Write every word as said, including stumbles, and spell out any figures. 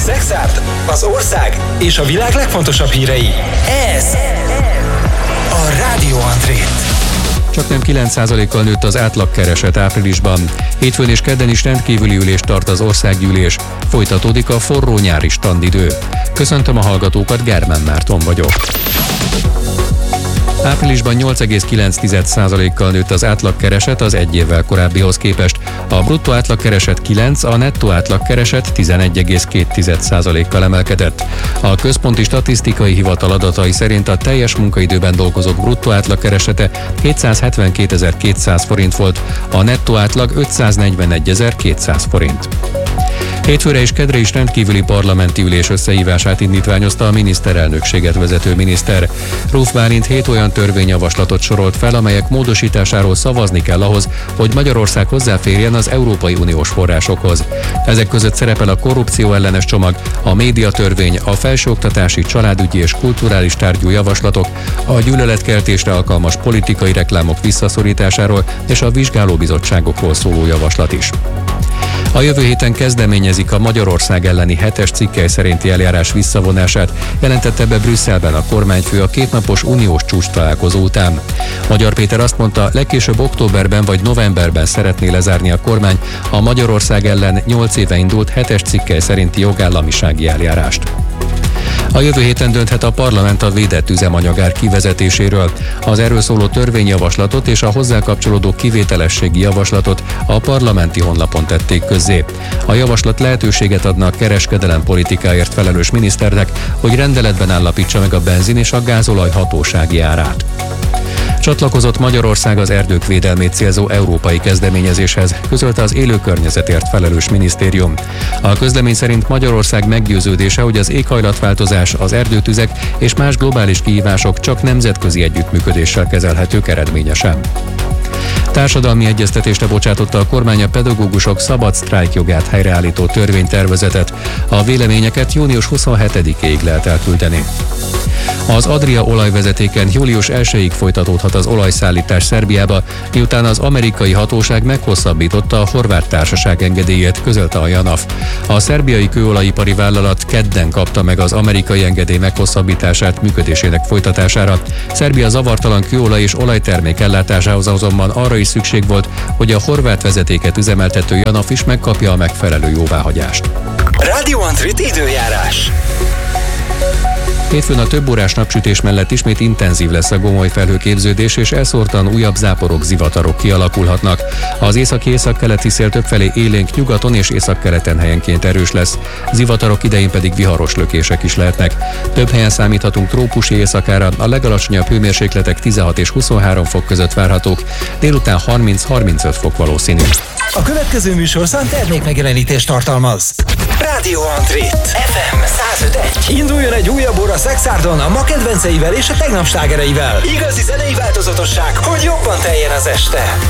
Szexárd, az ország és a világ legfontosabb hírei. Ez a Rádió Andrét. Csaknem kilenc százalékkal nőtt az átlagkereset áprilisban. Hétfőn és kedden is rendkívüli ülést tart az országgyűlés. Folytatódik a forró nyári standidő. Köszöntöm a hallgatókat, Germán Márton vagyok. Áprilisban nyolc egész kilenc százalékkal nőtt az átlagkereset az egy évvel korábbihoz képest. A bruttó átlagkereset kilenc, a nettó átlagkereset tizenegy egész két százalékkal emelkedett. A Központi Statisztikai Hivatal adatai szerint a teljes munkaidőben dolgozók bruttó átlagkeresete hétszázhetvenkkétezer-kétszáz forint volt, a nettó átlag ötszáznegyvenegyezer-kétszáz forint. Hétfőre és kedre is rendkívüli parlamenti ülés összehívását indítványozta a miniszterelnökséget vezető miniszter. Ruf Bálint hét olyan törvényjavaslatot sorolt fel, amelyek módosításáról szavazni kell ahhoz, hogy Magyarország hozzáférjen az Európai Uniós forrásokhoz. Ezek között szerepel a korrupció ellenes csomag, a médiatörvény, a felsőoktatási, családügyi és kulturális tárgyú javaslatok, a gyűlöletkeltésre alkalmas politikai reklámok visszaszorításáról és a vizsgálóbizottságokról szóló javaslat is. A jövő héten kezdeményezik a Magyarország elleni hetes cikkely szerinti eljárás visszavonását, jelentette be Brüsszelben a kormányfő a kétnapos uniós csúcs találkozó után. Magyar Péter azt mondta, legkésőbb októberben vagy novemberben szeretné lezárni a kormány a Magyarország ellen nyolc éve indult hetes cikkely szerinti jogállamisági eljárást. A jövő héten dönthet a parlament a védett üzemanyagár kivezetéséről. Az erről szóló törvényjavaslatot és a hozzá kapcsolódó kivételességi javaslatot a parlamenti honlapon tették közzé. A javaslat lehetőséget adna a kereskedelem politikáért felelős miniszternek, hogy rendeletben állapítsa meg a benzin és a gázolaj hatósági árát. Csatlakozott Magyarország az erdők védelmét célzó európai kezdeményezéshez, közölte az élőkörnyezetért felelős minisztérium. A közlemény szerint Magyarország meggyőződése, hogy az éghajlatváltozás, az erdőtüzek és más globális kihívások csak nemzetközi együttműködéssel kezelhetők eredményesen. Társadalmi egyeztetésre bocsátotta a kormány a pedagógusok szabad sztrájkjogát helyreállító törvénytervezetet. A véleményeket június huszonhetedikéig lehet elküldeni. Az Adria olajvezetéken július elsejéig folytatódhat az olajszállítás Szerbiába, miután az amerikai hatóság meghosszabbította a horvát társaság engedélyét, közölte a JANAF. A szerbiai kőolajipari vállalat kedden kapta meg az amerikai engedély meghosszabbítását működésének folytatására. Szerbia zavartalan kőolaj és olajtermék ellátásához azonban arra is szükség volt, hogy a horvát vezetéket üzemeltető JANAF is megkapja a megfelelő jóváhagyást. Rádió Andrét időjárás. Hétfőn a több órás napsütés mellett ismét intenzív lesz a gomoly felhőképződés, és elszórtan újabb záporok, zivatarok kialakulhatnak. Az északi-északkeleti szél többfelé élénk nyugaton és északkeleten helyenként erős lesz. Zivatarok idején pedig viharos lökések is lehetnek. Több helyen számíthatunk trópusi éjszakára, a legalacsonyabb hőmérsékletek tizenhat és huszonhárom fok között várhatók, délután harminc-harmincöt fok valószínű. A következő műsorszám termékmegjelenítést tartalmaz. Rádió Andrét ef em száz öt egy. Induljon egy újabb óra Szexárdon a ma kedvenceivel és a tegnap slágereivel. Igazi zenei változatosság, hogy jobban teljen az este.